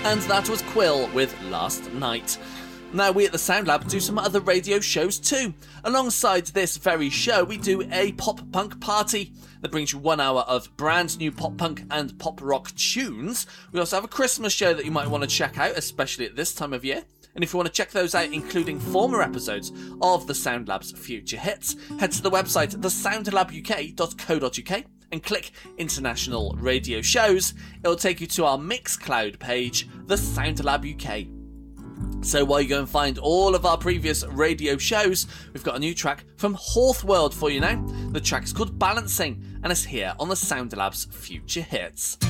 And that was Quill with Last Night. Now, we at the Sound Lab do some other radio shows too. Alongside this very show, we do a pop punk party that brings you 1 hour of brand new pop punk and pop rock tunes. We also have a Christmas show that you might want to check out, especially at this time of year. And if you want to check those out, including former episodes of the Sound Lab's future hits, head to the website thesoundlabuk.co.uk and click International Radio Shows. It'll take you to our Mixcloud page, The Sound Lab UK. So while you go and find all of our previous radio shows, we've got a new track from Hawthworld for you now. The track is called Balancing and is here on the Sound Lab's future hits.